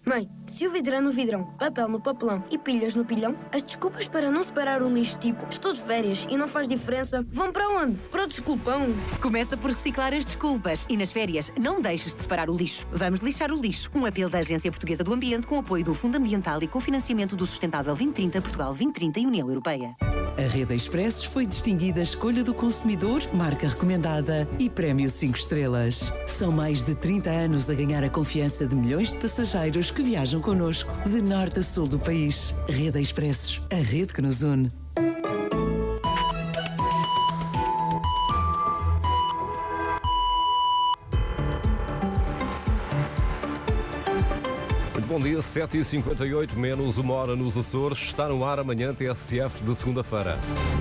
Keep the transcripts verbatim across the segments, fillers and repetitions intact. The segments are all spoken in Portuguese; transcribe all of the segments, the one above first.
Mãe, se o vidro é no vidrão, papel no papelão e pilhas no pilhão, as desculpas para não separar o lixo, tipo estou de férias e não faz diferença, vão para onde? Para o desculpão. Começa por reciclar as desculpas e nas férias não deixes de separar o lixo. Vamos lixar o lixo. Um apelo da Agência Portuguesa do Ambiente com apoio do Fundo Ambiental e cofinanciamento do Sustentável vinte trinta, Portugal vinte trinta e União Europeia. A Rede Expressos foi distinguida Escolha do Consumidor, marca recomendada e prémio cinco estrelas. São mais de trinta anos a ganhar a confiança de milhões de passageiros que viajam connosco de norte a sul do país. Rede Expressos, a rede que nos une. Bom dia, sete e cinquenta e oito, menos uma hora nos Açores. Está no ar amanhã T S F de segunda-feira.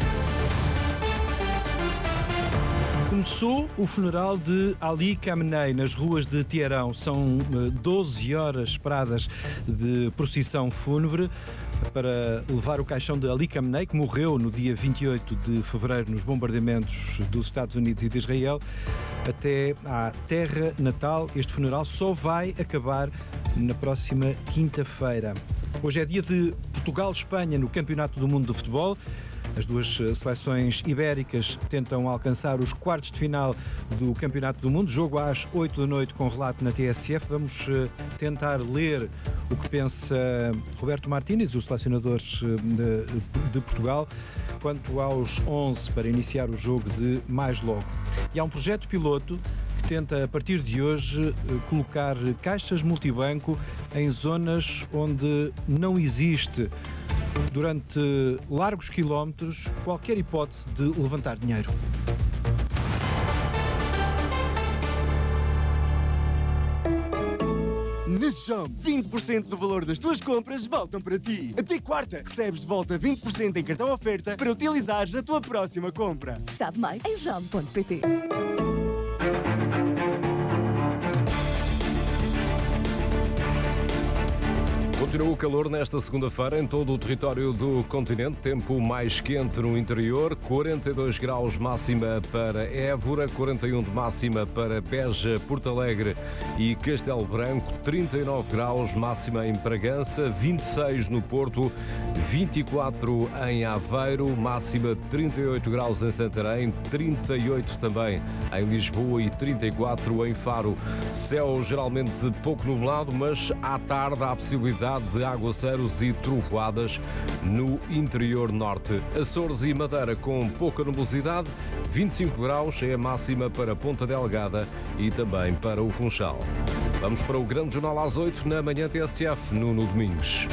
Começou o funeral de Ali Khamenei nas ruas de Teherão. São doze horas esperadas de procissão fúnebre para levar o caixão de Ali Khamenei, que morreu no dia vinte e oito de fevereiro nos bombardeamentos dos Estados Unidos e de Israel, até à terra natal. Este funeral só vai acabar na próxima quinta-feira. Hoje é dia de Portugal-Espanha no Campeonato do Mundo de Futebol. As duas seleções ibéricas tentam alcançar os quartos de final do Campeonato do Mundo. Jogo às oito da noite com relato na T S F. Vamos tentar ler o que pensa Roberto Martínez, o selecionador de, de Portugal, quanto aos onze para iniciar o jogo de mais logo. E há um projeto piloto que tenta, a partir de hoje, colocar caixas multibanco em zonas onde não existe, durante largos quilómetros, qualquer hipótese de levantar dinheiro. Na Jump, vinte por cento do valor das tuas compras voltam para ti. Até quarta, recebes de volta vinte por cento em cartão oferta para utilizares na tua próxima compra. Sabe mais em jump ponto pt. Continua o calor nesta segunda-feira em todo o território do continente. Tempo mais quente no interior. quarenta e dois graus máxima para Évora, quarenta e um de máxima para Beja, Porto Alegre e Castelo Branco, trinta e nove graus máxima em Bragança, vinte e seis no Porto, vinte e quatro em Aveiro, máxima trinta e oito graus em Santarém, trinta e oito também em Lisboa e trinta e quatro em Faro. Céu geralmente pouco nublado, mas à tarde há a possibilidade de aguaceiros e trovoadas no interior norte. Açores e Madeira com pouca nubosidade, vinte e cinco graus é a máxima para Ponta Delgada e também para o Funchal. Vamos para o Grande Jornal às oito na manhã T S F, Nuno Domingos.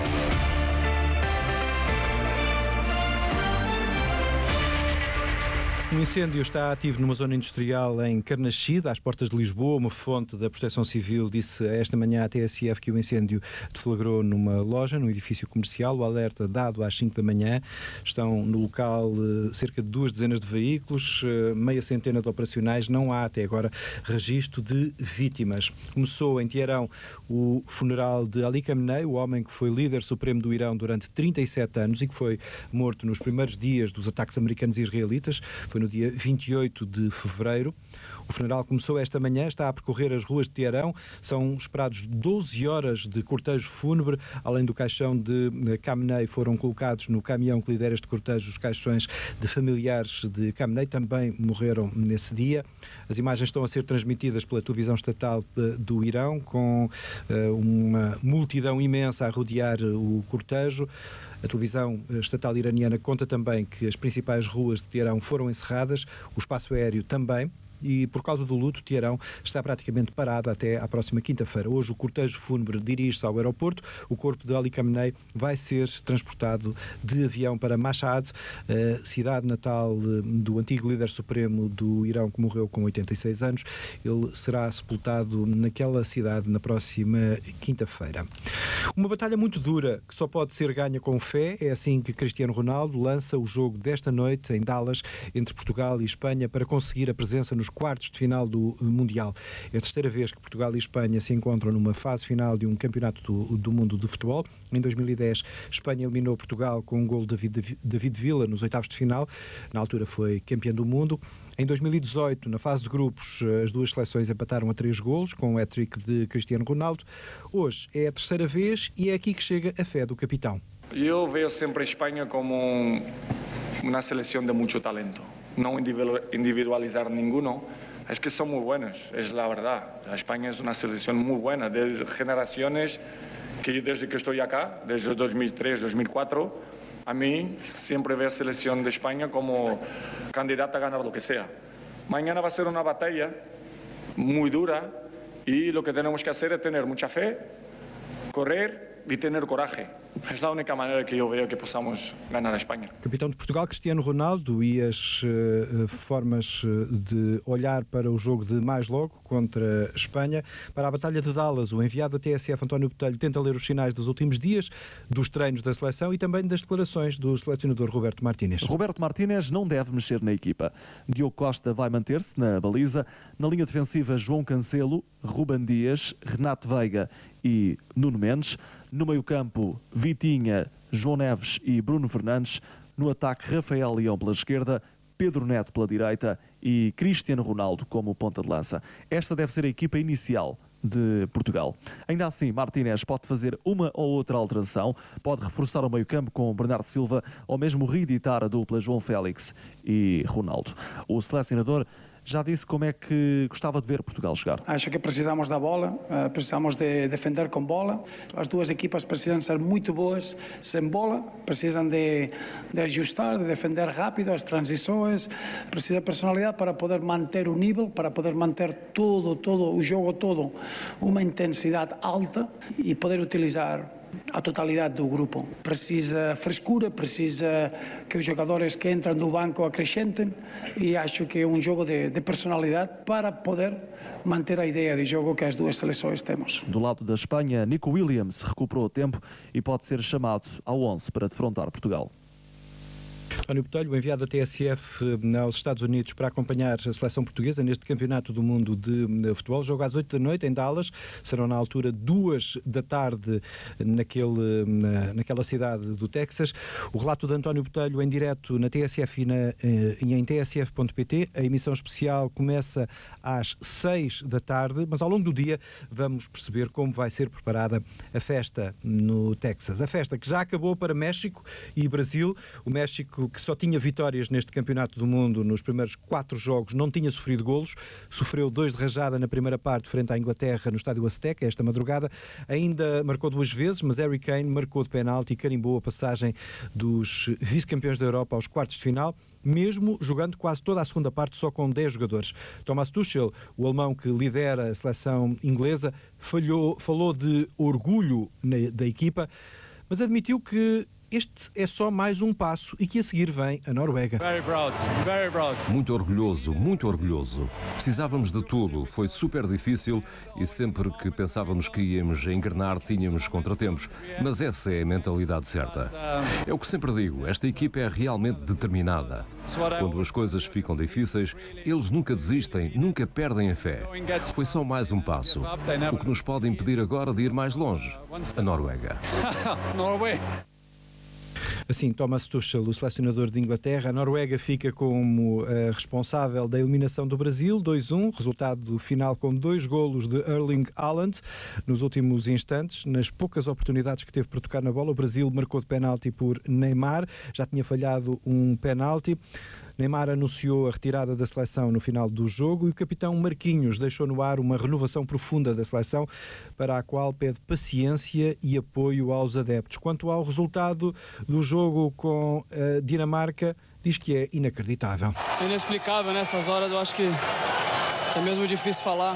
Um incêndio está ativo numa zona industrial em Carnaxide, às portas de Lisboa. Uma fonte da Proteção Civil disse esta manhã à T S F que o incêndio deflagrou numa loja, num edifício comercial. O alerta dado às cinco da manhã. Estão no local cerca de duas dezenas de veículos, meia centena de operacionais. Não há até agora registro de vítimas. Começou em Teherão o funeral de Ali Khamenei, o homem que foi líder supremo do Irão durante trinta e sete anos e que foi morto nos primeiros dias dos ataques americanos e israelitas. Foi no dia vinte e oito de fevereiro. O funeral começou esta manhã, está a percorrer as ruas de Teherão. São esperados doze horas de cortejo fúnebre. Além do caixão de Khamenei, foram colocados no caminhão que lidera este cortejo os caixões de familiares de Khamenei, também morreram nesse dia. As imagens estão a ser transmitidas pela televisão estatal do Irão, com uma multidão imensa a rodear o cortejo. A televisão estatal iraniana conta também que as principais ruas de Teherão foram encerradas, o espaço aéreo também. E por causa do luto, Teherão está praticamente parado até à próxima quinta-feira. Hoje o cortejo fúnebre dirige-se ao aeroporto. O corpo de Ali Khamenei vai ser transportado de avião para Mashhad, a cidade natal do antigo líder supremo do Irão, que morreu com oitenta e seis anos. Ele será sepultado naquela cidade na próxima quinta-feira. Uma batalha muito dura que só pode ser ganha com fé. É assim que Cristiano Ronaldo lança o jogo desta noite em Dallas entre Portugal e Espanha para conseguir a presença nos quartos de final do Mundial. É a terceira vez que Portugal e Espanha se encontram numa fase final de um campeonato do, do mundo de futebol. Em dois mil e dez, Espanha eliminou Portugal com um gol de David, David Villa nos oitavos de final. Na altura foi campeão do mundo. Em dois mil e dezoito, na fase de grupos, as duas seleções empataram a três golos, com o hat-trick de Cristiano Ronaldo. Hoje é a terceira vez e é aqui que chega a fé do capitão. Eu vejo sempre a Espanha como uma seleção de muito talento. Não individualizar ninguno. Es que son muy buenos, es la verdad. La España es una selección muy buena, de generaciones que desde que estoy acá, desde dos mil tres, dos mil cuatro, a mí siempre veo a selección de España como candidata a ganar lo que sea. Mañana va a ser una batalla muy dura y lo que tenemos que hacer es tener mucha fe, correr y tener coraje. É a única maneira que eu vejo que possamos ganhar a Espanha. Capitão de Portugal, Cristiano Ronaldo, e as uh, formas de olhar para o jogo de mais logo contra a Espanha. Para a Batalha de Dallas, o enviado da T S F, António Botelho, tenta ler os sinais dos últimos dias, dos treinos da seleção e também das declarações do selecionador Roberto Martínez. Roberto Martínez não deve mexer na equipa. Diogo Costa vai manter-se na baliza. Na linha defensiva, João Cancelo, Ruben Dias, Renato Veiga e Nuno Mendes. No meio-campo, Vitinha, João Neves e Bruno Fernandes. No ataque, Rafael Leão pela esquerda, Pedro Neto pela direita e Cristiano Ronaldo como ponta de lança. Esta deve ser a equipa inicial de Portugal. Ainda assim, Martínez pode fazer uma ou outra alteração, pode reforçar o meio-campo com Bernardo Silva ou mesmo reeditar a dupla João Félix e Ronaldo. O selecionador já disse como é que gostava de ver Portugal jogar. Acho que precisamos da bola, precisamos de defender com bola. As duas equipas precisam ser muito boas sem bola, precisam de, de ajustar, de defender rápido as transições, precisa de personalidade para poder manter o nível, para poder manter todo, todo o jogo todo, uma intensidade alta e poder utilizar a totalidade do grupo. Precisa frescura, precisa que os jogadores que entram do banco acrescentem e acho que é um jogo de, de personalidade para poder manter a ideia de jogo que as duas seleções temos. Do lado da Espanha, Nico Williams recuperou o tempo e pode ser chamado ao onze para defrontar Portugal. António Botelho, o enviado da T S F aos Estados Unidos para acompanhar a seleção portuguesa neste Campeonato do Mundo de Futebol. Jogo às oito da noite em Dallas, serão na altura duas da tarde naquele, na, naquela cidade do Texas. O relato de António Botelho em direto na T S F e, na, e em T S F ponto P T. A emissão especial começa às seis da tarde, mas ao longo do dia vamos perceber como vai ser preparada a festa no Texas. A festa que já acabou para México e Brasil. O México, que só tinha vitórias neste Campeonato do Mundo nos primeiros quatro jogos, não tinha sofrido golos, sofreu dois de rajada na primeira parte frente à Inglaterra no Estádio Azteca esta madrugada, ainda marcou duas vezes, mas Harry Kane marcou de penalti e carimbou a passagem dos vice-campeões da Europa aos quartos de final, mesmo jogando quase toda a segunda parte só com dez jogadores. Thomas Tuchel, o alemão que lidera a seleção inglesa, falhou, falou de orgulho na, da equipa, mas admitiu que este é só mais um passo e que a seguir vem a Noruega. Very proud, very proud. Muito orgulhoso, muito orgulhoso. Precisávamos de tudo, foi super difícil e sempre que pensávamos que íamos engrenar tínhamos contratempos. Mas essa é a mentalidade certa. É o que sempre digo, esta equipa é realmente determinada. Quando as coisas ficam difíceis, eles nunca desistem, nunca perdem a fé. Foi só mais um passo. O que nos pode impedir agora de ir mais longe? A Noruega. Norway. Assim, Thomas Tuchel, o selecionador de Inglaterra. A Noruega fica como uh, responsável da eliminação do Brasil, dois a um, resultado final com dois golos de Erling Haaland nos últimos instantes. Nas poucas oportunidades que teve para tocar na bola, o Brasil marcou de penalti por Neymar, já tinha falhado um penalti. Neymar anunciou a retirada da seleção no final do jogo e o capitão Marquinhos deixou no ar uma renovação profunda da seleção, para a qual pede paciência e apoio aos adeptos. Quanto ao resultado do jogo com a Dinamarca, diz que é inacreditável. Inexplicável nessas horas, eu acho que é mesmo difícil falar.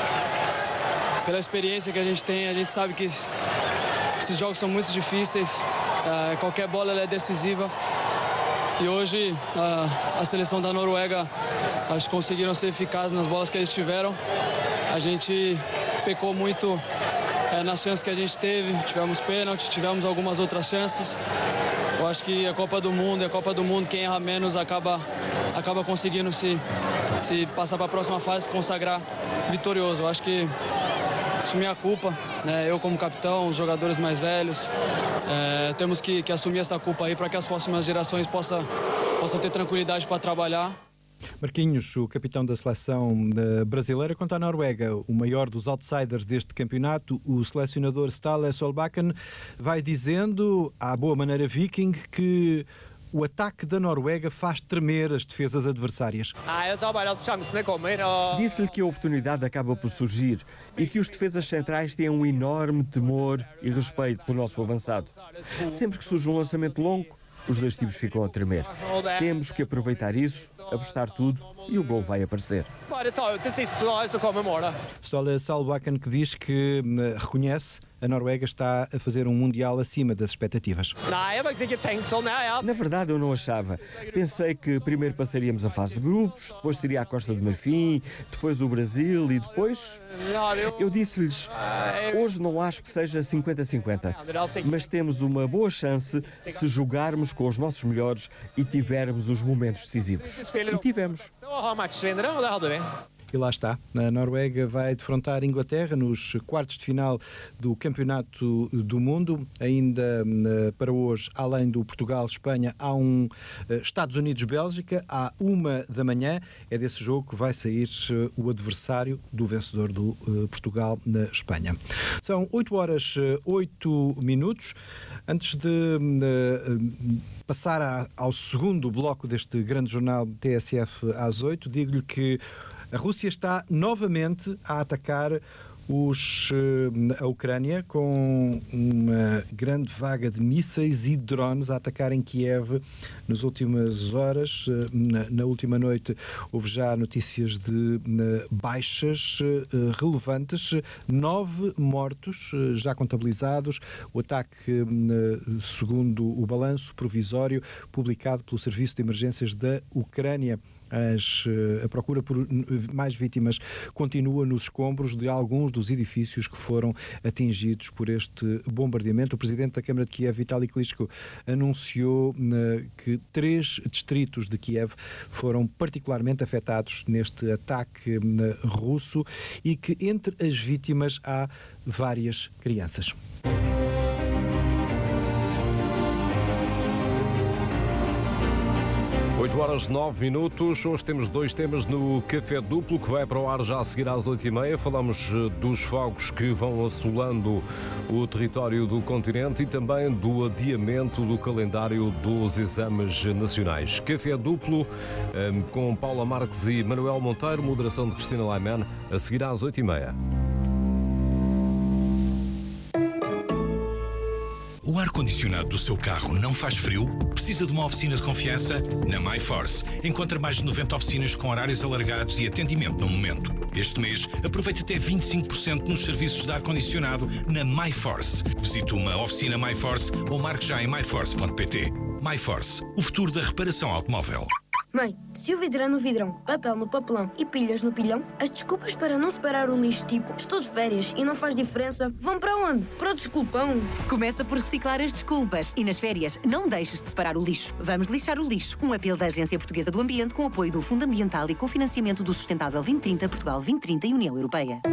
Pela experiência que a gente tem, a gente sabe que esses jogos são muito difíceis, qualquer bola ela é decisiva. E hoje a, a seleção da Noruega, acho que conseguiram ser eficazes nas bolas que eles tiveram. A gente pecou muito é, nas chances que a gente teve, tivemos pênalti, tivemos algumas outras chances. Eu acho que a Copa do Mundo, a Copa do Mundo, quem erra menos acaba, acaba conseguindo se, se passar para a próxima fase, consagrar vitorioso. Eu acho que assumir a culpa, né? Eu como capitão, os jogadores mais velhos, é, temos que, que assumir essa culpa aí para que as próximas gerações possam possa ter tranquilidade para trabalhar. Marquinhos, o capitão da seleção brasileira, contra a Noruega, o maior dos outsiders deste campeonato, o selecionador Ståle Solbakken, vai dizendo, à boa maneira viking, que o ataque da Noruega faz tremer as defesas adversárias. Disse-lhe que a oportunidade acaba por surgir e que os defesas centrais têm um enorme temor e respeito pelo nosso avançado. Sempre que surge um lançamento longo, os dois times ficam a tremer. Temos que aproveitar isso, apostar tudo e o gol vai aparecer. Ståle Solbakken, que diz que uh, reconhece a Noruega está a fazer um Mundial acima das expectativas. Na verdade, eu não achava. Pensei que primeiro passaríamos a fase de grupos, depois seria a Costa do Marfim, depois o Brasil e depois... Eu disse-lhes, hoje não acho que seja cinquenta a cinquenta, mas temos uma boa chance se jogarmos com os nossos melhores e tivermos os momentos decisivos. E tivemos. E lá está, a Noruega vai defrontar a Inglaterra nos quartos de final do Campeonato do Mundo. Ainda para hoje, além do Portugal-Espanha, há um Estados Unidos-Bélgica, à uma da manhã. É desse jogo que vai sair o adversário do vencedor do Portugal na Espanha. São oito horas, oito minutos. Antes de passar ao segundo bloco deste grande jornal T S F às oito, digo-lhe que a Rússia está novamente a atacar os, a Ucrânia com uma grande vaga de mísseis e drones a atacarem Kiev nas últimas horas. Na, na última noite houve já notícias de baixas relevantes, nove mortos já contabilizados. O ataque, segundo o balanço provisório publicado pelo Serviço de Emergências da Ucrânia, As, a procura por mais vítimas continua nos escombros de alguns dos edifícios que foram atingidos por este bombardeamento. O presidente da Câmara de Kiev, Vitaly Klitschko, anunciou uh, que três distritos de Kiev foram particularmente afetados neste ataque uh, russo e que entre as vítimas há várias crianças. oito horas nove minutos. Hoje temos dois temas no Café Duplo, que vai para o ar já a seguir às oito e meia. Falamos dos fogos que vão assolando o território do continente e também do adiamento do calendário dos exames nacionais. Café Duplo com Paula Marques e Manuel Monteiro, moderação de Cristina Laiman, a seguir às oito e meia. O ar-condicionado do seu carro não faz frio? Precisa de uma oficina de confiança? Na MyForce. Encontra mais de noventa oficinas com horários alargados e atendimento no momento. Este mês, aproveite até vinte e cinco por cento nos serviços de ar-condicionado na MyForce. Visite uma oficina MyForce ou marque já em my force ponto p t. MyForce, o futuro da reparação automóvel. Mãe, se o vidro é no vidrão, papel no papelão e pilhas no pilhão, as desculpas para não separar o lixo tipo estou de férias e não faz diferença vão para onde? Para o desculpão. Começa por reciclar as desculpas e nas férias não deixes de separar o lixo. Vamos lixar o lixo. Um apelo da Agência Portuguesa do Ambiente com apoio do Fundo Ambiental e cofinanciamento do Sustentável vinte trinta, Portugal vinte trinta e União Europeia.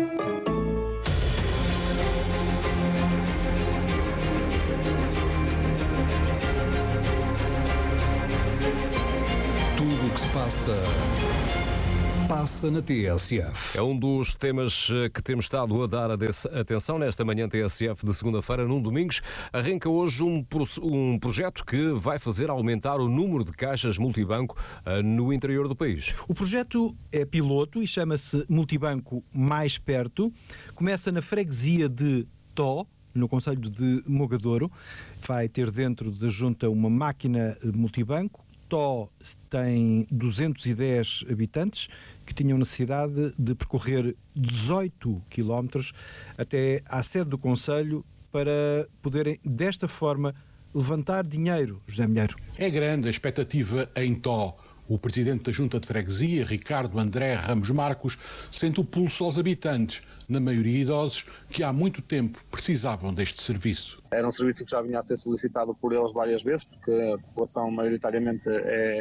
Tudo o que se passa, passa na T S F. É um dos temas que temos estado a dar atenção nesta manhã T S F de segunda-feira, num Domingos. Arranca hoje um, um projeto que vai fazer aumentar o número de caixas multibanco uh, no interior do país. O projeto é piloto e chama-se Multibanco Mais Perto. Começa na freguesia de Tó, no concelho de Mogadouro. Vai ter dentro da junta uma máquina multibanco. Tó tem duzentos e dez habitantes que tinham necessidade de percorrer dezoito quilómetros até à sede do concelho para poderem, desta forma, levantar dinheiro. José Milheiro. É grande a expectativa em Tó. O presidente da Junta de Freguesia, Ricardo André Ramos Marcos, sente o pulso aos habitantes, na maioria idosos, que há muito tempo precisavam deste serviço. Era um serviço que já vinha a ser solicitado por eles várias vezes, porque a população maioritariamente é,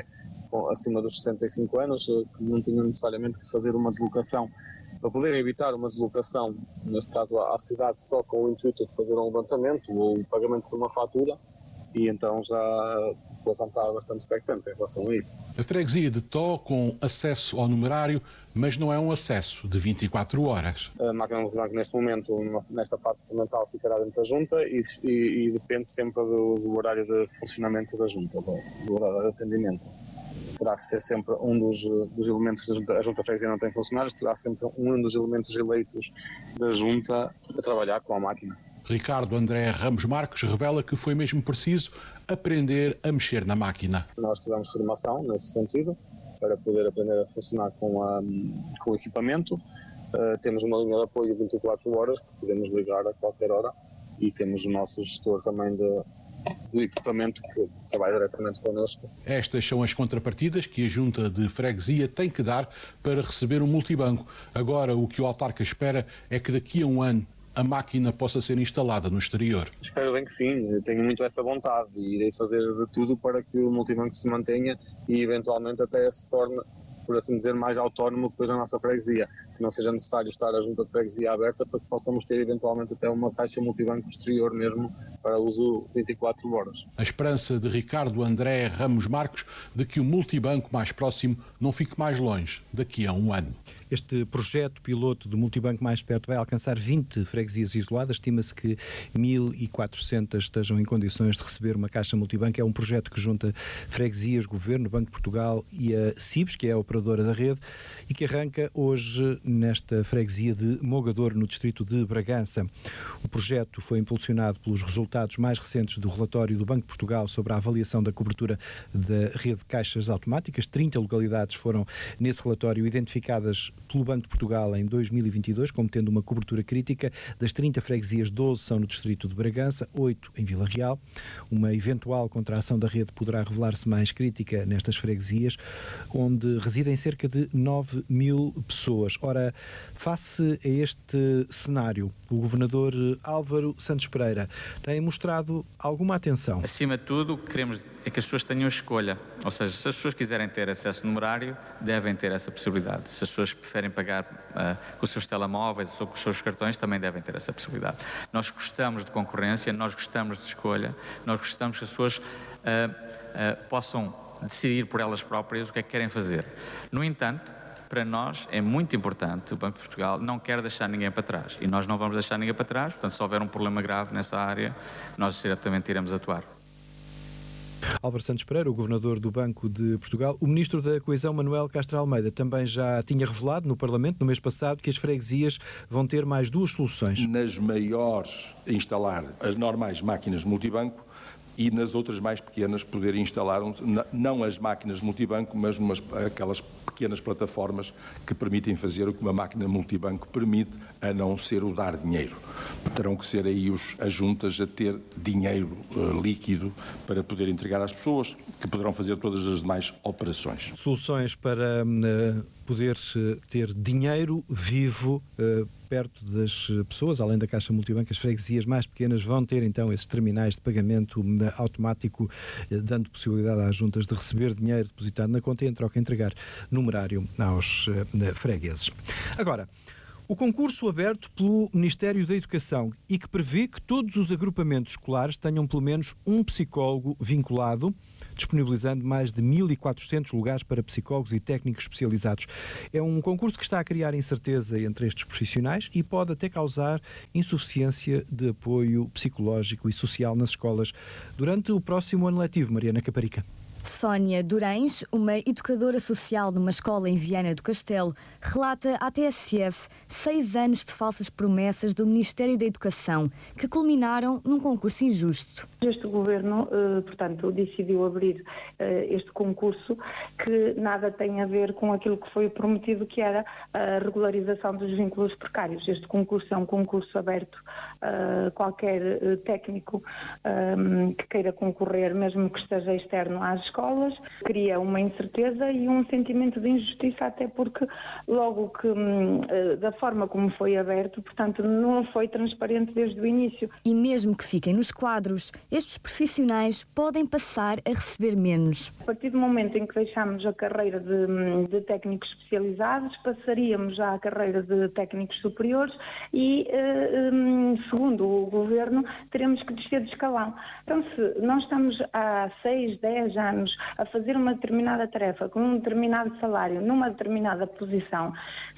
acima dos sessenta e cinco anos, que não tinham necessariamente que fazer uma deslocação, para poderem evitar uma deslocação, neste caso à cidade, só com o intuito de fazer um levantamento ou o pagamento de uma fatura, e então já a população está bastante expectante em relação a isso. A freguesia de Tó com acesso ao numerário, mas não é um acesso de vinte e quatro horas. A máquina multibanco neste momento, nesta fase experimental, ficará dentro da junta e, e, e depende sempre do, do horário de funcionamento da junta, do, do horário de atendimento. Terá que ser sempre um dos, dos elementos da junta. A junta freguesia não tem funcionários, terá sempre um dos elementos eleitos da junta a trabalhar com a máquina. Ricardo André Ramos Marques revela que foi mesmo preciso aprender a mexer na máquina. Nós tivemos formação nesse sentido, para poder aprender a funcionar com, a, com o equipamento. Uh, temos uma linha de apoio de vinte e quatro horas, que podemos ligar a qualquer hora, e temos o nosso gestor também de, do equipamento, que trabalha diretamente connosco. Estas são as contrapartidas que a Junta de Freguesia tem que dar para receber um multibanco. Agora, o que o autarca espera é que daqui a um ano a máquina possa ser instalada no exterior. Espero bem que sim, tenho muito essa vontade e irei fazer de tudo para que o multibanco se mantenha e eventualmente até se torne, por assim dizer, mais autónomo depois da nossa freguesia, que não seja necessário estar a junta de freguesia aberta para que possamos ter eventualmente até uma caixa multibanco exterior mesmo para uso vinte e quatro horas. A esperança de Ricardo André Ramos Marques de que o multibanco mais próximo não fique mais longe daqui a um ano. Este projeto piloto do multibanco mais perto vai alcançar vinte freguesias isoladas. Estima-se que mil e quatrocentas estejam em condições de receber uma caixa multibanco. É um projeto que junta freguesias, Governo, Banco de Portugal e a Cibes, que é a operadora da rede, e que arranca hoje nesta freguesia de Mogador, no distrito de Bragança. O projeto foi impulsionado pelos resultados mais recentes do relatório do Banco de Portugal sobre a avaliação da cobertura da rede de caixas automáticas. trinta localidades foram, nesse relatório, identificadas pelo Banco de Portugal em dois mil e vinte e dois como tendo uma cobertura crítica. Das trinta freguesias, doze são no distrito de Bragança, oito em Vila Real. Uma eventual contração da rede poderá revelar-se mais crítica nestas freguesias, onde residem cerca de nove mil pessoas. Ora, face a este cenário, o governador Álvaro Santos Pereira tem mostrado alguma atenção. Acima de tudo, o que queremos é que as pessoas tenham escolha. Ou seja, se as pessoas quiserem ter acesso numerário, devem ter essa possibilidade. Se as pessoas preferem pagar uh, com os seus telemóveis ou com os seus cartões, também devem ter essa possibilidade. Nós gostamos de concorrência, nós gostamos de escolha, nós gostamos que as pessoas uh, uh, possam decidir por elas próprias o que é que querem fazer. No entanto, para nós é muito importante, o Banco de Portugal não quer deixar ninguém para trás e nós não vamos deixar ninguém para trás, portanto, se houver um problema grave nessa área, nós certamente iremos atuar. Álvaro Santos Pereira, o governador do Banco de Portugal. O ministro da Coesão, Manuel Castro Almeida, também já tinha revelado no Parlamento, no mês passado, que as freguesias vão ter mais duas soluções. Nas maiores, instalar as normais máquinas de multibanco e nas outras mais pequenas poder instalar, não as máquinas de multibanco, mas umas, aquelas pequenas plataformas que permitem fazer o que uma máquina multibanco permite, a não ser o dar dinheiro. Terão que ser aí os, as juntas a ter dinheiro uh, líquido para poder entregar às pessoas, que poderão fazer todas as demais operações. Soluções para uh, poder ter dinheiro vivo uh, perto das pessoas, além da Caixa Multibanco. As freguesias mais pequenas vão ter então esses terminais de pagamento automático, dando possibilidade às juntas de receber dinheiro depositado na conta e em troca entregar numerário aos uh, fregueses. Agora, o concurso aberto pelo Ministério da Educação e que prevê que todos os agrupamentos escolares tenham pelo menos um psicólogo vinculado, disponibilizando mais de mil e quatrocentos lugares para psicólogos e técnicos especializados. É um concurso que está a criar incerteza entre estes profissionais e pode até causar insuficiência de apoio psicológico e social nas escolas durante o próximo ano letivo. Mariana Caparica. Sónia Durães, uma educadora social numa escola em Viana do Castelo, relata à T S F seis anos de falsas promessas do Ministério da Educação, que culminaram num concurso injusto. Este governo, portanto, decidiu abrir este concurso que nada tem a ver com aquilo que foi prometido, que era a regularização dos vínculos precários. Este concurso é um concurso aberto a qualquer técnico que queira concorrer, mesmo que esteja externo à gestão, escolas, cria uma incerteza e um sentimento de injustiça, até porque logo que da forma como foi aberto, portanto, não foi transparente desde o início. E mesmo que fiquem nos quadros, estes profissionais podem passar a receber menos. A partir do momento em que deixamos a carreira de, de técnicos especializados, passaríamos já à carreira de técnicos superiores e, segundo o Governo, teremos que descer de escalão. Então, se nós estamos há seis, dez anos a fazer uma determinada tarefa com um determinado salário, numa determinada posição,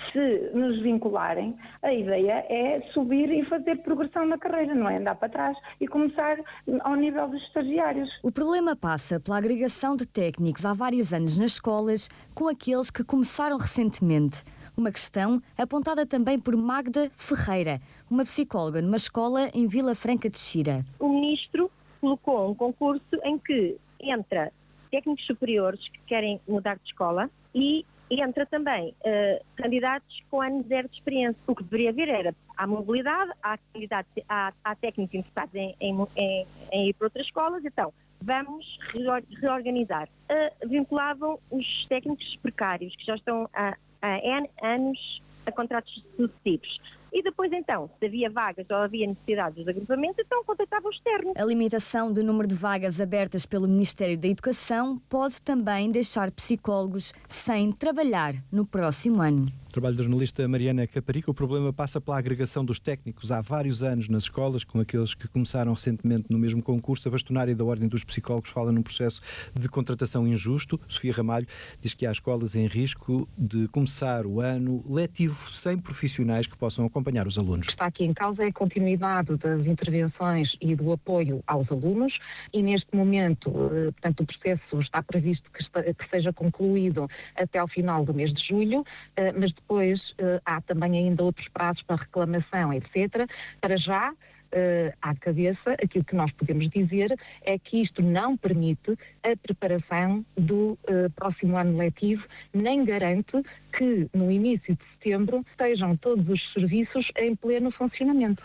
se nos vincularem, a ideia é subir e fazer progressão na carreira, não é andar para trás e começar ao nível dos estagiários. O problema passa pela agregação de técnicos há vários anos nas escolas com aqueles que começaram recentemente. Uma questão apontada também por Magda Ferreira, uma psicóloga numa escola em Vila Franca de Xira. O Ministro colocou um concurso em que entra técnicos superiores que querem mudar de escola e entra também uh, candidatos com ano zero de experiência. O que deveria haver era a mobilidade, há candidatos, há, há técnicos interessados em, em, em, em ir para outras escolas, então vamos reorganizar. Uh, vinculavam os técnicos precários, que já estão há, há N anos a contratos sucessivos. E depois, então, se havia vagas ou havia necessidades de agrupamento, então contratavam externo. A limitação do número de vagas abertas pelo Ministério da Educação pode também deixar psicólogos sem trabalhar no próximo ano. Trabalho da jornalista Mariana Caparica. O problema passa pela agregação dos técnicos há vários anos nas escolas, com aqueles que começaram recentemente no mesmo concurso. A bastonária da Ordem dos Psicólogos fala num processo de contratação injusto. Sofia Ramalho diz que há escolas em risco de começar o ano letivo sem profissionais que possam acompanhar os alunos. O que está aqui em causa é a continuidade das intervenções e do apoio aos alunos e neste momento, portanto, o processo está previsto que, está, que seja concluído até ao final do mês de julho, mas depois há também ainda outros prazos para reclamação, etcétera. Para já, Uh, à cabeça, aquilo que nós podemos dizer é que isto não permite a preparação do uh, próximo ano letivo, nem garante que no início de setembro estejam todos os serviços em pleno funcionamento.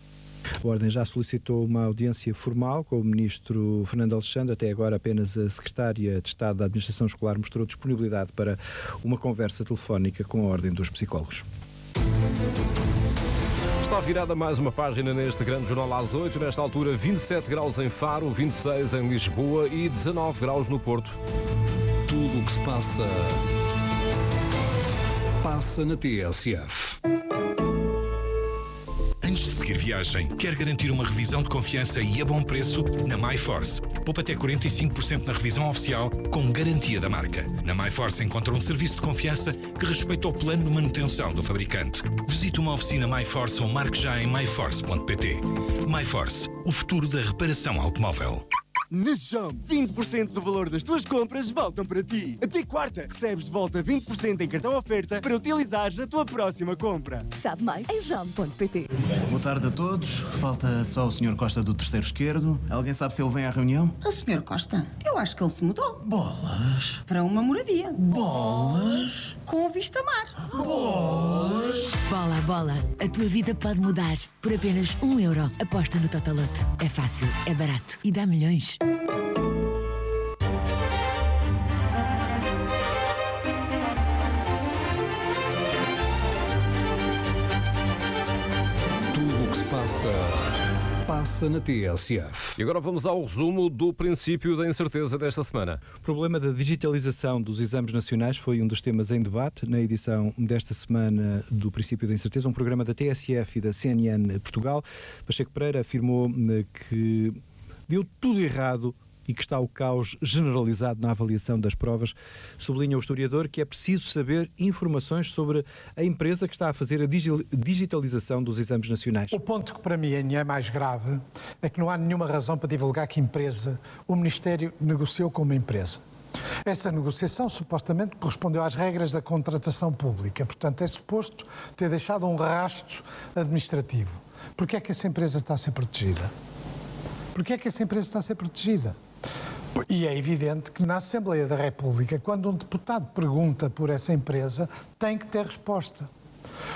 A Ordem já solicitou uma audiência formal com o Ministro Fernando Alexandre. Até agora apenas a Secretária de Estado da Administração Escolar mostrou disponibilidade para uma conversa telefónica com a Ordem dos Psicólogos. Está virada mais uma página neste grande jornal às oito. Nesta altura, vinte e sete graus em Faro, vinte e seis em Lisboa e dezanove graus no Porto. Tudo o que se passa, passa na T S F. Antes de seguir viagem, quer garantir uma revisão de confiança e a bom preço? Na MyForce. Poupa até quarenta e cinco por cento na revisão oficial com garantia da marca. Na MyForce encontra um serviço de confiança que respeita o plano de manutenção do fabricante. Visite uma oficina MyForce ou marque já em my force ponto p t. MyForce, o futuro da reparação automóvel. Na Jump, vinte por cento do valor das tuas compras voltam para ti. Até quarta, recebes de volta vinte por cento em cartão oferta para utilizares na tua próxima compra. Sabe mais em jump ponto p t. Boa tarde a todos. Falta só o senhor Costa do terceiro esquerdo. Alguém sabe se ele vem à reunião? O senhor Costa? Eu acho que ele se mudou. Bolas. Para uma moradia. Bolas. Com vista mar. Bolas. Bola, bola. A tua vida pode mudar. Por apenas um euro. Aposta no Totalote. É fácil, é barato e dá milhões. Tudo o que se passa, passa na T S F. E agora vamos ao resumo do princípio da incerteza desta semana. O problema da digitalização dos exames nacionais foi um dos temas em debate na edição desta semana do Princípio da Incerteza, um programa da T S F e da C N N Portugal. Pacheco Pereira afirmou que deu tudo errado e que está o caos generalizado na avaliação das provas. Sublinha o historiador que é preciso saber informações sobre a empresa que está a fazer a digitalização dos exames nacionais. O ponto que para mim é mais grave é que não há nenhuma razão para divulgar que empresa o Ministério negociou com uma empresa. Essa negociação supostamente correspondeu às regras da contratação pública, portanto é suposto ter deixado um rastro administrativo. Porquê é que essa empresa está a ser protegida? Porquê é que essa empresa está a ser protegida? E é evidente que na Assembleia da República, quando um deputado pergunta por essa empresa, tem que ter resposta.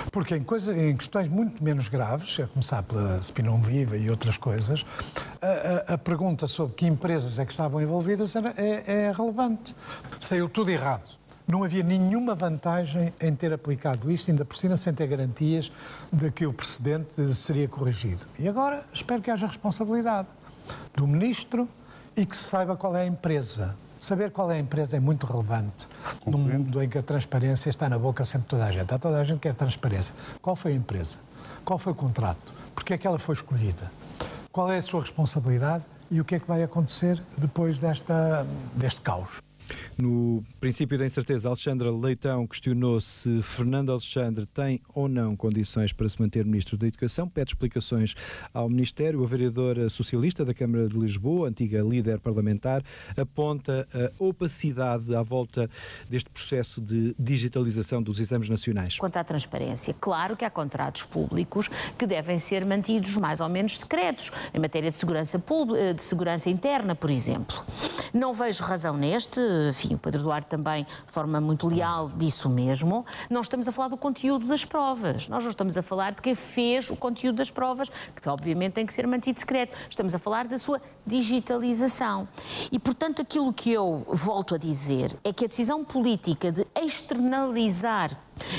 Porque em, coisa, em questões muito menos graves, a começar pela Spinão Viva e outras coisas, a, a, a pergunta sobre que empresas é que estavam envolvidas era, é, é relevante. Saiu tudo errado. Não havia nenhuma vantagem em ter aplicado isto, ainda por cima sem ter garantias de que o precedente seria corrigido. E agora espero que haja responsabilidade do Ministro e que se saiba qual é a empresa. Saber qual é a empresa é muito relevante num mundo em que a transparência está na boca sempre de toda a gente. Há toda a gente que quer transparência. Qual foi a empresa? Qual foi o contrato? Porquê é que ela foi escolhida? Qual é a sua responsabilidade e o que é que vai acontecer depois desta, deste caos? No princípio da incerteza, Alexandra Leitão questionou se Fernando Alexandre tem ou não condições para se manter Ministro da Educação, pede explicações ao Ministério. A vereadora socialista da Câmara de Lisboa, antiga líder parlamentar, aponta a opacidade à volta deste processo de digitalização dos exames nacionais. Quanto à transparência, claro que há contratos públicos que devem ser mantidos mais ou menos secretos, em matéria de segurança pública, de segurança interna, por exemplo. Não vejo razão neste, enfim, o Pedro Duarte também, de forma muito leal, disse o mesmo. Não estamos a falar do conteúdo das provas, nós não estamos a falar de quem fez o conteúdo das provas, que obviamente tem que ser mantido secreto. Estamos a falar da sua digitalização. E, portanto, aquilo que eu volto a dizer é que a decisão política de externalizar,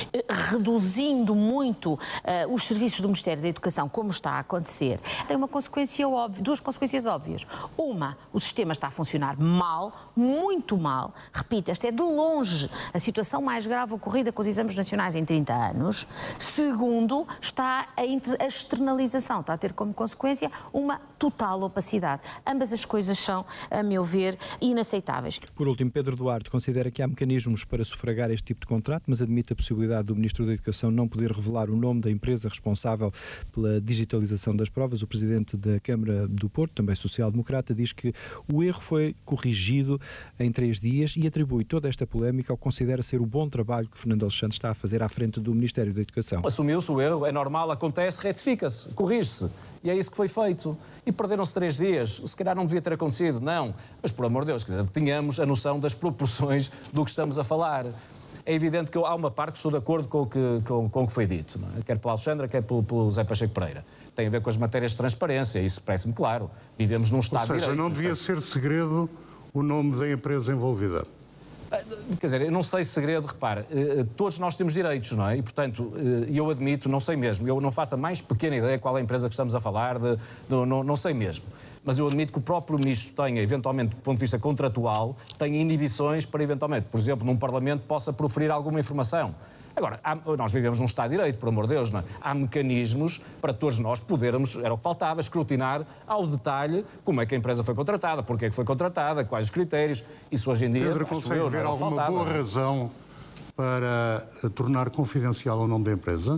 reduzindo muito uh, os serviços do Ministério da Educação, como está a acontecer, tem uma consequência óbvia, duas consequências óbvias. Uma, o sistema está a funcionar mal, muito mal. Repito, esta é de longe a situação mais grave ocorrida com os exames nacionais em trinta anos. Segundo, está a, inter... a externalização, está a ter como consequência uma total opacidade. Ambas as coisas são, a meu ver, inaceitáveis. Por último, Pedro Duarte considera que há mecanismos para sufragar este tipo de contrato, mas admite a possibilidade do Ministro da Educação não poder revelar o nome da empresa responsável pela digitalização das provas. O Presidente da Câmara do Porto, também social-democrata, diz que o erro foi corrigido em três dias e atribui toda esta polémica ao que considera ser o bom trabalho que Fernando Alexandre está a fazer à frente do Ministério da Educação. Assumiu-se o erro, é normal, acontece, retifica-se, corrige-se. E é isso que foi feito. E perderam-se três dias. Se calhar não devia ter acontecido, não. Mas, por amor de Deus, quer dizer, tínhamos a noção das proporções do que estamos a falar. É evidente que há uma parte que estou de acordo com o que, com, com o que foi dito, não é? Quer pela Alexandra, quer pelo, pelo Zé Pacheco Pereira. Tem a ver com as matérias de transparência, isso parece-me claro. Vivemos num Estado de Direito. Ou seja, não devia ser segredo o nome da empresa envolvida. Quer dizer, eu não sei segredo, repare, todos nós temos direitos, não é? E, portanto, eu admito, não sei mesmo, eu não faço a mais pequena ideia qual é a empresa que estamos a falar, de, não, não, não sei mesmo. Mas eu admito que o próprio Ministro tenha, eventualmente, do ponto de vista contratual, tenha inibições para, eventualmente, por exemplo, num Parlamento possa proferir alguma informação. Agora, há, nós vivemos num Estado de Direito, por amor de Deus, não é? Há mecanismos para todos nós podermos, era o que faltava, escrutinar ao detalhe como é que a empresa foi contratada, porque é que foi contratada, quais os critérios. Isso hoje em dia, Pedro, consegue ver alguma faltava. boa razão para tornar confidencial o nome da empresa?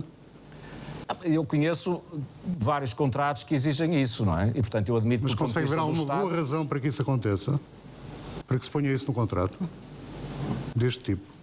Eu conheço vários contratos que exigem isso, não é? E, portanto, eu admito... Mas que, consegue ver alguma Estado... boa razão para que isso aconteça? Para que se ponha isso no contrato? Deste tipo?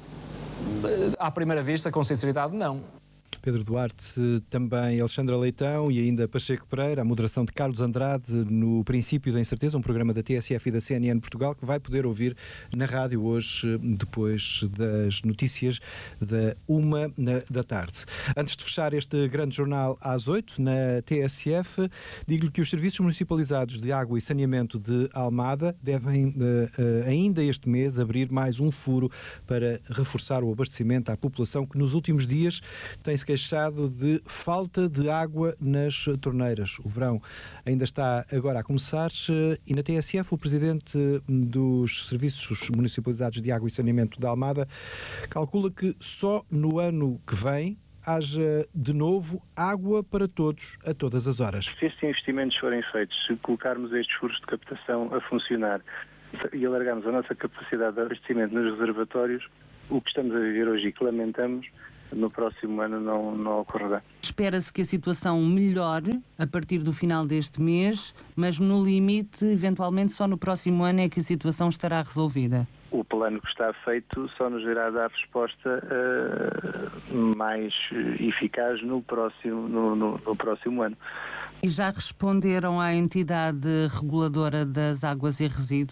À primeira vista, com sinceridade, não. Pedro Duarte, também Alexandra Leitão e ainda Pacheco Pereira, a moderação de Carlos Andrade no Princípio da Incerteza, um programa da T S F e da C N N Portugal que vai poder ouvir na rádio hoje, depois das notícias da uma da tarde. Antes de fechar este grande jornal às oito, na T S F, digo-lhe que os serviços municipalizados de água e saneamento de Almada devem ainda este mês abrir mais um furo para reforçar o abastecimento à população que nos últimos dias tem-se queixado de falta de água nas torneiras. O verão ainda está agora a começar e na T S F o Presidente dos Serviços Municipalizados de Água e Saneamento da Almada calcula que só no ano que vem haja de novo água para todos, a todas as horas. Se estes investimentos forem feitos, se colocarmos estes furos de captação a funcionar e alargarmos a nossa capacidade de abastecimento nos reservatórios, o que estamos a viver hoje e que lamentamos, no próximo ano não, não ocorrerá. Espera-se que a situação melhore a partir do final deste mês, mas no limite, eventualmente, só no próximo ano é que a situação estará resolvida. O plano que está feito só nos irá dar resposta uh, mais eficaz no próximo, no, no, no próximo ano. E já responderam à entidade reguladora das águas e resíduos?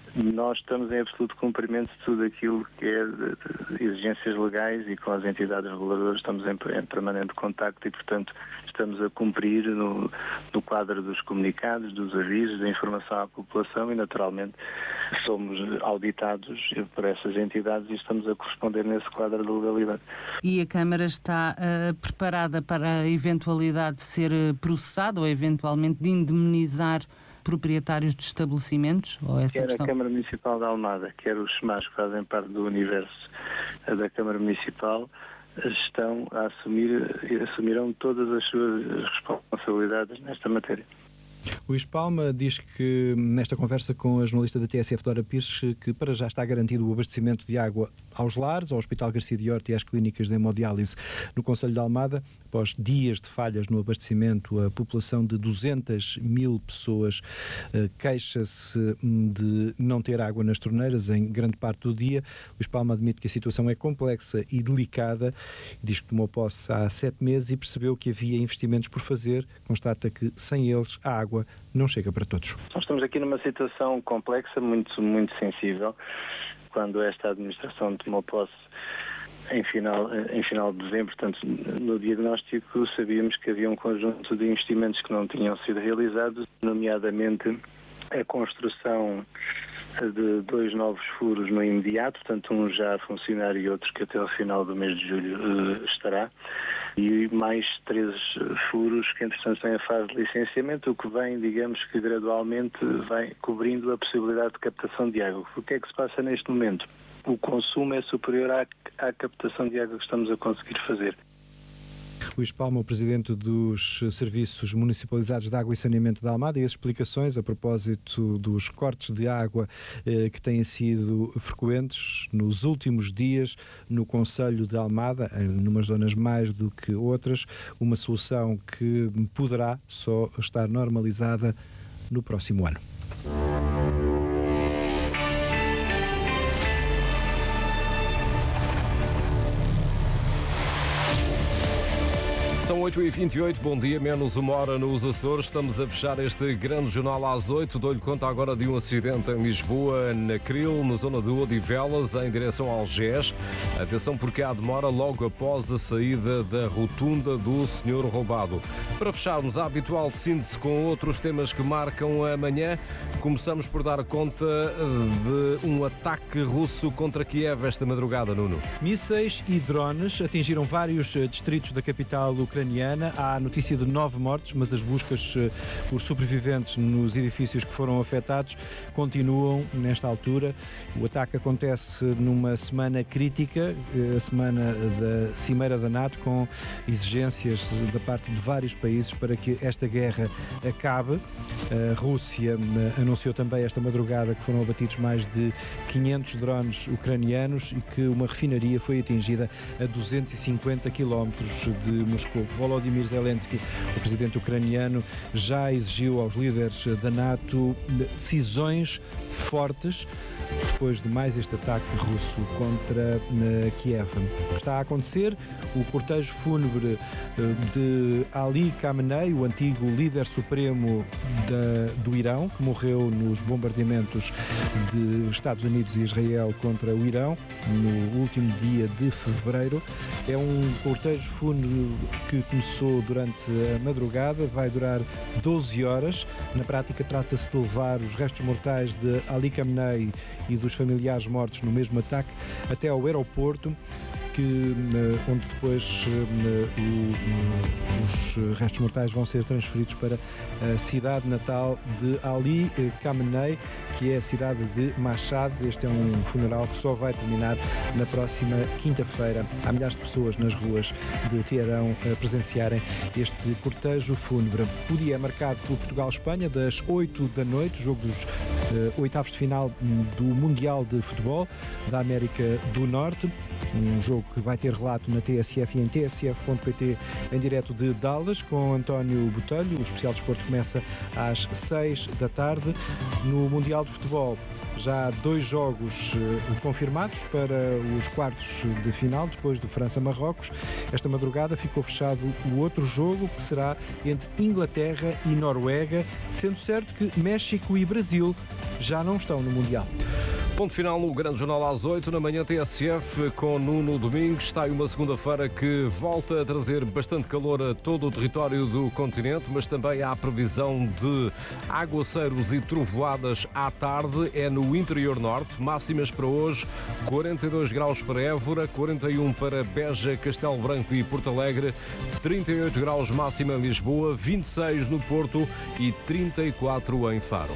Nós estamos em absoluto cumprimento de tudo aquilo que é de, de exigências legais e com as entidades reguladoras estamos em, em permanente contacto e, portanto, estamos a cumprir no, no quadro dos comunicados, dos avisos, da informação à população e, naturalmente, somos auditados por essas entidades e estamos a corresponder nesse quadro de legalidade. E a Câmara está uh, preparada para a eventualidade de ser processada ou eventualmente de indemnizar proprietários de estabelecimentos? Ou essa quer questão? A Câmara Municipal de Almada, quer os SEMAS que fazem parte do universo da Câmara Municipal, estão a assumir, assumirão todas as suas responsabilidades nesta matéria. Luís Palma diz que, nesta conversa com a jornalista da T S F, Dora Pires, que para já está garantido o abastecimento de água aos lares, ao Hospital Garcia de Horta e às clínicas de hemodiálise no concelho de Almada. Após dias de falhas no abastecimento, a população de duzentas mil pessoas uh, queixa-se de não ter água nas torneiras em grande parte do dia. Luís Palma admite que a situação é complexa e delicada. Diz que tomou posse há sete meses e percebeu que havia investimentos por fazer. Constata que, sem eles, a água não chega para todos. Nós estamos aqui numa situação complexa, muito, muito sensível. Quando esta administração tomou posse em final, em final de dezembro, portanto, no diagnóstico, sabíamos que havia um conjunto de investimentos que não tinham sido realizados, nomeadamente a construção de dois novos furos no imediato, portanto um já a funcionar e outro que até ao final do mês de julho uh, estará, e mais três furos que entretanto estão em fase de licenciamento, o que vem, digamos que gradualmente, vai cobrindo a possibilidade de captação de água. O que é que se passa neste momento? O consumo é superior à, à captação de água que estamos a conseguir fazer. Luís Palma, o presidente dos Serviços Municipalizados de Água e Saneamento da Almada, e as explicações a propósito dos cortes de água eh, que têm sido frequentes nos últimos dias no concelho de Almada, em numas zonas mais do que outras, uma solução que poderá só estar normalizada no próximo ano. São oito e vinte e oito, bom dia, menos uma hora nos Açores. Estamos a fechar este grande jornal às oito. Dou-lhe conta agora de um acidente em Lisboa, na Cril, na zona de Odivelas, em direção ao Algés. Atenção porque há demora logo após a saída da rotunda do senhor roubado. Para fecharmos a habitual síntese com outros temas que marcam a manhã, começamos por dar conta de um ataque russo contra Kiev esta madrugada, Nuno. Mísseis e drones atingiram vários distritos da capital ucraniana. Há notícia de nove mortes, mas as buscas por sobreviventes nos edifícios que foram afetados continuam nesta altura. O ataque acontece numa semana crítica, a semana da Cimeira da NATO, com exigências da parte de vários países para que esta guerra acabe. A Rússia anunciou também esta madrugada que foram abatidos mais de quinhentos drones ucranianos e que uma refinaria foi atingida a duzentos e cinquenta quilómetros de Moscou. Volodymyr Zelensky, o presidente ucraniano, já exigiu aos líderes da NATO decisões fortes depois de mais este ataque russo contra Kiev. Está a acontecer o cortejo fúnebre de Ali Khamenei, o antigo líder supremo da, do Irão, que morreu nos bombardeamentos de Estados Unidos e Israel contra o Irão no último dia de fevereiro. É um cortejo fúnebre que começou durante a madrugada, vai durar doze horas. Na prática, trata-se de levar os restos mortais de Ali Khamenei e dos familiares mortos no mesmo ataque até ao aeroporto, que, onde depois os restos mortais vão ser transferidos para a cidade natal de Ali Khamenei, que é a cidade de Mashhad. Este é um funeral que só vai terminar na próxima quinta-feira. Há milhares de pessoas nas ruas de Teherão a presenciarem este cortejo fúnebre. O dia é marcado pelo Portugal-Espanha, das oito da noite, jogo dos uh, oitavos de final do Mundial de Futebol da América do Norte. Um jogo que vai ter relato na T S F e em t s f ponto p t em direto de Dallas, com António Botelho. O especial de desporto começa às seis da tarde. No Mundial de Futebol já há dois jogos uh, confirmados para os quartos de final, depois do França-Marrocos. Esta madrugada ficou fechado o outro jogo, que será entre Inglaterra e Noruega, sendo certo que México e Brasil já não estão no Mundial. Ponto final no Grande Jornal às oito, na manhã T S F com Nuno Domingos. Está aí uma segunda-feira que volta a trazer bastante calor a todo o território do continente, mas também há previsão de aguaceiros e trovoadas à tarde. É no interior norte. Máximas para hoje: quarenta e dois graus para Évora, quarenta e um para Beja, Castelo Branco e Porto Alegre, trinta e oito graus máxima em Lisboa, vinte e seis no Porto e trinta e quatro em Faro.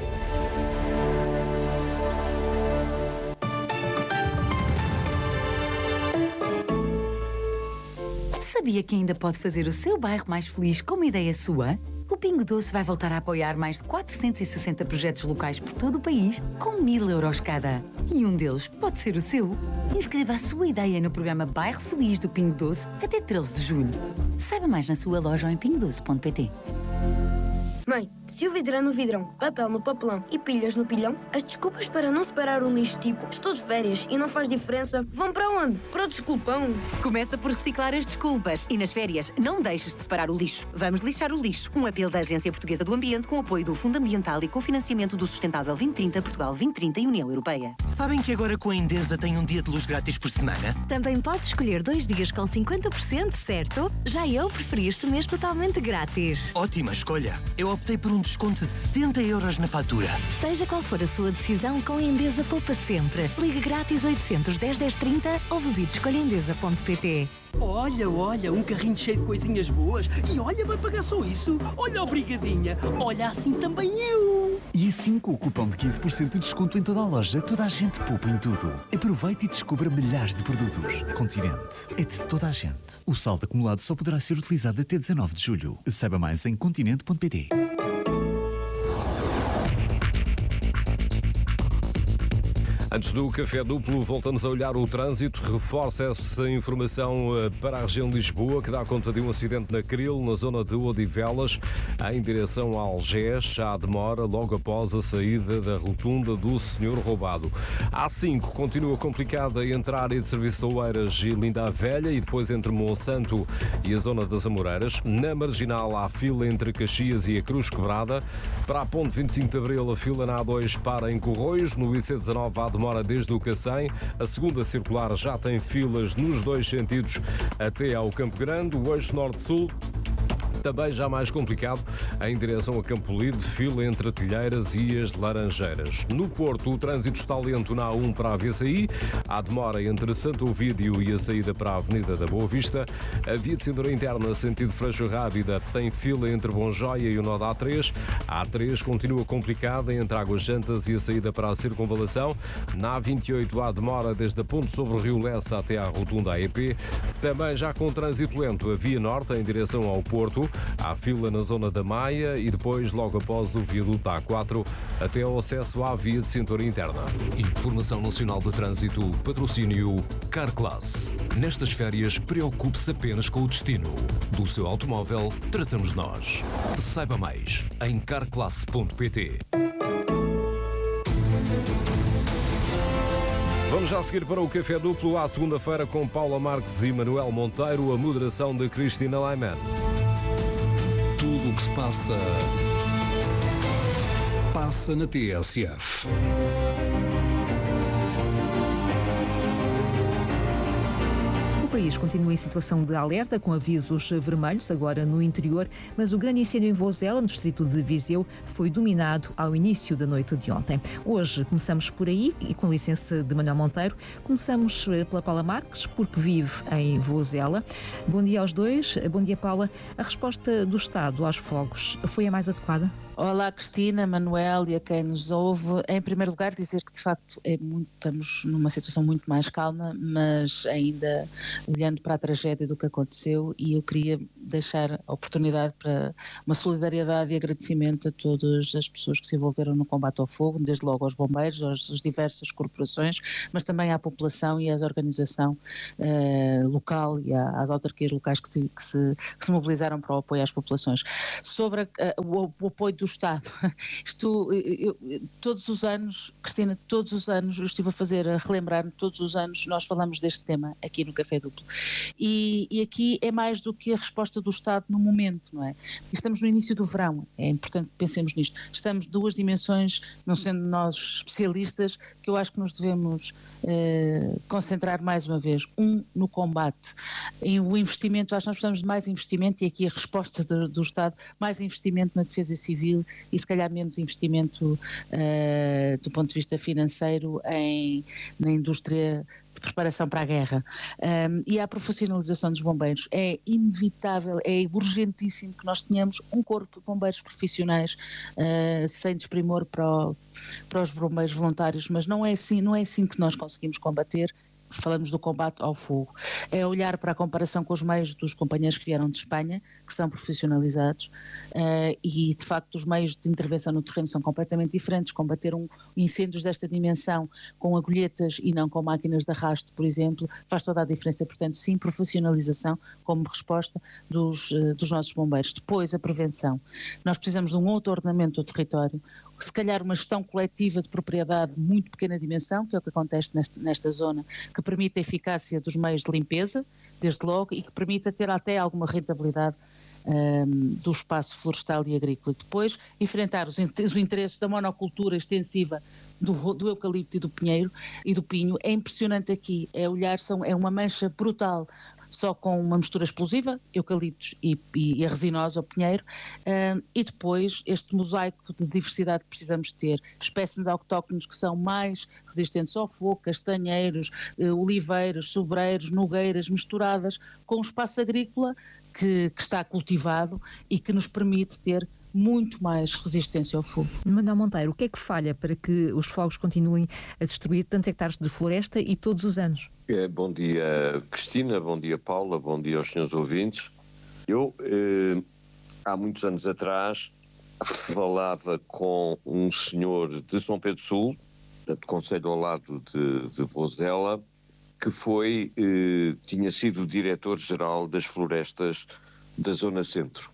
Sabia que ainda pode fazer o seu bairro mais feliz com uma ideia sua? O Pingo Doce vai voltar a apoiar mais de quatrocentos e sessenta projetos locais por todo o país, com mil euros cada. E um deles pode ser o seu. Inscreva a sua ideia no programa Bairro Feliz do Pingo Doce até treze de julho. Saiba mais na sua loja ou em pingo doce ponto pt. Mãe, se o vidro é no vidrão, papel no papelão e pilhas no pilhão, as desculpas para não separar o lixo, tipo estou de férias e não faz diferença, vão para onde? Para o desculpão. Começa por reciclar as desculpas e nas férias não deixes de separar o lixo. Vamos lixar o lixo. Um apelo da Agência Portuguesa do Ambiente com apoio do Fundo Ambiental e cofinanciamento do Sustentável vinte trinta, Portugal vinte trinta e União Europeia. Sabem que agora com a Endesa tem um dia de luz grátis por semana? Também podes escolher dois dias com cinquenta por cento, certo? Já eu preferi este mês totalmente grátis. Ótima escolha. Eu optei por um desconto de setenta euros na fatura. Seja qual for a sua decisão, com a Endesa poupa sempre. Ligue grátis oitocentos, dez, dez, trinta ou visite escolha endesa ponto pt. Olha, olha, um carrinho cheio de coisinhas boas. E olha, vai pagar só isso. Olha a brigadinha. Olha, assim também eu. E assim, com o cupom de quinze por cento de desconto em toda a loja, toda a gente poupa em tudo. Aproveite e descubra milhares de produtos. Continente é de toda a gente. O saldo acumulado só poderá ser utilizado até dezanove de julho. Saiba mais em continente ponto pt. Antes do Café Duplo, voltamos a olhar o trânsito. Reforça essa informação para a região de Lisboa, que dá conta de um acidente na Cril, na zona de Odivelas, em direção a Algés. Há demora logo após a saída da rotunda do Senhor Roubado. A A cinco continua complicada entre a área de Serviço de Oeiras e Linda a Velha, e depois entre Monsanto e a zona das Amoreiras. Na Marginal há fila entre Caxias e a Cruz Quebrada. Para a Ponte vinte e cinco de Abril, a fila na A dois para em Corroios. No I C dezanove há demora desde o Cacém. A segunda circular já tem filas nos dois sentidos até ao Campo Grande. O eixo norte-sul também já mais complicado em direção a Campo Lido, fila entre Telheiras e as Laranjeiras. No Porto, o trânsito está lento na A um para a V C I. Há demora entre Santo Ovídio e a saída para a Avenida da Boa Vista. A via de cintura interna, sentido Freixo Rábida, tem fila entre Bonjóia e o nó da A três. A A três continua complicada entre Águas Santas e a saída para a Circunvalação. Na A vinte e oito há demora desde a ponte sobre o Rio Lessa até à rotunda A E P. Também já com trânsito lento, a Via Norte em direção ao Porto. Há fila na zona da Maia e depois, logo após o viaduto A quatro, até ao acesso à via de cintura interna. Informação Nacional de Trânsito, patrocínio Carclass. Nestas férias, preocupe-se apenas com o destino. Do seu automóvel, tratamos nós. Saiba mais em carclass ponto pt. Vamos já seguir para o Café Duplo à segunda-feira com Paula Marques e Manuel Monteiro, a moderação de Cristina Laiman. Tudo o que se passa, passa na T S F. O país continua em situação de alerta, com avisos vermelhos, agora no interior, mas o grande incêndio em Vozela, no distrito de Viseu, foi dominado ao início da noite de ontem. Hoje começamos por aí, e com licença de Manuel Monteiro, começamos pela Paula Marques, porque vive em Vozela. Bom dia aos dois. Bom dia, Paula. A resposta do Estado aos fogos foi a mais adequada? Olá, Cristina, Manuel e a quem nos ouve. Em primeiro lugar, dizer que de facto é muito, estamos numa situação muito mais calma, mas ainda olhando para a tragédia do que aconteceu, e eu queria deixar a oportunidade para uma solidariedade e agradecimento a todas as pessoas que se envolveram no combate ao fogo, desde logo aos bombeiros, às, às diversas corporações, mas também à população e à organização eh, local e à, às autarquias locais que se, que, se, que se mobilizaram para o apoio às populações. Sobre a, a, o, o apoio do Estado, isto, eu, todos os anos, Cristina, todos os anos, eu estive a fazer, a relembrar-me, todos os anos nós falamos deste tema aqui no Café Duplo. E, e aqui é mais do que a resposta resposta do Estado no momento, não é? Estamos no início do verão, é importante que pensemos nisto. Estamos duas dimensões, não sendo nós especialistas, que eu acho que nos devemos eh, concentrar mais uma vez. Um, no combate. Em o investimento, acho que nós precisamos de mais investimento, e aqui a resposta do, do Estado, mais investimento na defesa civil e se calhar menos investimento uh, do ponto de vista financeiro em, na indústria de preparação para a guerra. Um, e a profissionalização dos bombeiros. É inevitável, é urgentíssimo que nós tenhamos um corpo de bombeiros profissionais, uh, sem desprimor para, o, para os bombeiros voluntários, mas não é assim, não é assim que nós conseguimos combater. Falamos do combate ao fogo, é olhar para a comparação com os meios dos companheiros que vieram de Espanha, que são profissionalizados, uh, e de facto os meios de intervenção no terreno são completamente diferentes. Combater um, incêndios desta dimensão com agulhetas e não com máquinas de arrasto, por exemplo, faz toda a diferença. Portanto, sim, profissionalização como resposta dos, uh, dos nossos bombeiros. Depois, a prevenção. Nós precisamos de um outro ordenamento do território, se calhar uma gestão coletiva de propriedade de muito pequena dimensão, que é o que acontece nesta, nesta zona, que permite a eficácia dos meios de limpeza, desde logo, e que permita ter até alguma rentabilidade um, do espaço florestal e agrícola. E depois, enfrentar os, os interesses da monocultura extensiva do, do eucalipto e do pinheiro e do pinho. É impressionante aqui, é olhar, são, é uma mancha brutal, só com uma mistura explosiva, eucaliptos e, e a resinosa, o pinheiro, uh, e depois este mosaico de diversidade que precisamos ter, espécies autóctones que são mais resistentes ao fogo, castanheiros, uh, oliveiros, sobreiros, nogueiras, misturadas com o espaço agrícola que, que está cultivado e que nos permite ter muito mais resistência ao fogo. Manuel Monteiro, o que é que falha para que os fogos continuem a destruir tantos hectares de floresta e todos os anos? É, bom dia, Cristina, bom dia, Paula, bom dia aos senhores ouvintes. Eu, eh, há muitos anos atrás, falava com um senhor de São Pedro Sul, de concelho ao lado de, de Vozela, que foi, eh, tinha sido diretor-geral das florestas da Zona Centro.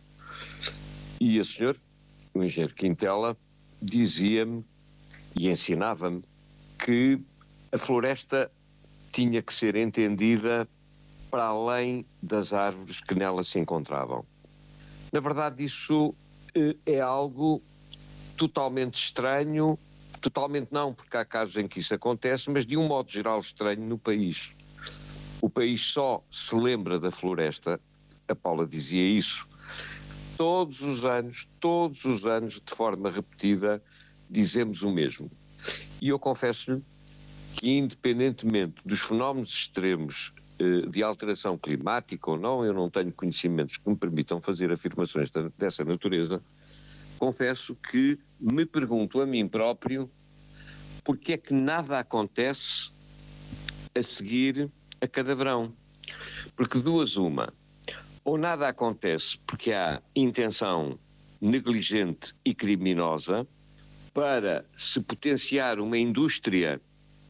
E a senhor, o engenheiro Quintela, dizia-me e ensinava-me que a floresta tinha que ser entendida para além das árvores que nela se encontravam. Na verdade, isso eh, é algo totalmente estranho, totalmente não, porque há casos em que isso acontece, mas de um modo geral estranho no país. O país só se lembra da floresta, a Paula dizia isso, todos os anos, todos os anos, de forma repetida, dizemos o mesmo. E eu confesso-lhe que, independentemente dos fenómenos extremos eh, de alteração climática ou não, eu não tenho conhecimentos que me permitam fazer afirmações de, dessa natureza, confesso que me pergunto a mim próprio porque é que nada acontece a seguir a cada verão. Porque duas uma, ou nada acontece porque há intenção negligente e criminosa para se potenciar uma indústria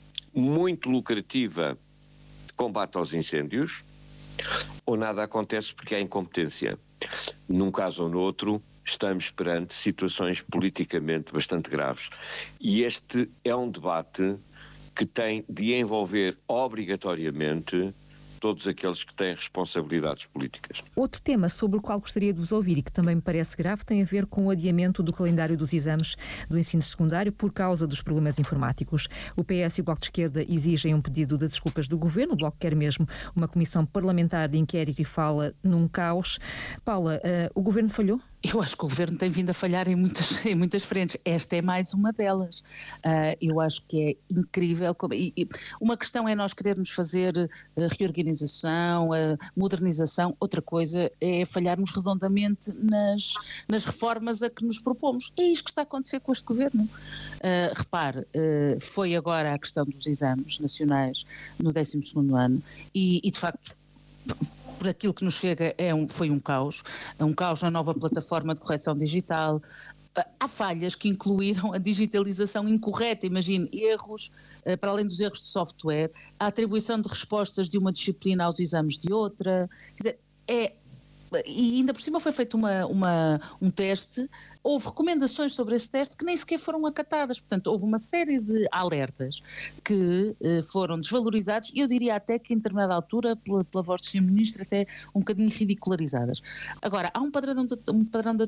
muito lucrativa de combate aos incêndios, ou nada acontece porque há incompetência. Num caso ou no outro, estamos perante situações politicamente bastante graves. E este é um debate que tem de envolver obrigatoriamente todos aqueles que têm responsabilidades políticas. Outro tema sobre o qual gostaria de vos ouvir e que também me parece grave tem a ver com o adiamento do calendário dos exames do ensino secundário por causa dos problemas informáticos. O P S e o Bloco de Esquerda exigem um pedido de desculpas do Governo, o Bloco quer mesmo uma comissão parlamentar de inquérito e fala num caos. Paula, uh, o Governo falhou? Eu acho que o Governo tem vindo a falhar em muitas, em muitas frentes. Esta é mais uma delas. Uh, eu acho que é incrível. Como, e, e uma questão é nós querermos fazer uh, reorganização, uh, modernização. Outra coisa é falharmos redondamente nas, nas reformas a que nos propomos. É isto que está a acontecer com este Governo. Uh, repare, uh, foi agora a questão dos exames nacionais no décimo segundo ano e, e de facto... por aquilo que nos chega, é um, foi um caos, é um caos na nova plataforma de correção digital. Há falhas que incluíram a digitalização incorreta, imagine, erros, para além dos erros de software, a atribuição de respostas de uma disciplina aos exames de outra. Quer dizer, é e ainda por cima foi feito uma, uma, um teste, houve recomendações sobre esse teste que nem sequer foram acatadas, portanto houve uma série de alertas que eh, foram desvalorizados e eu diria até que em determinada altura, pela, pela voz do senhor Ministro, até um bocadinho ridicularizadas. Agora, há um padrão de, um padrão de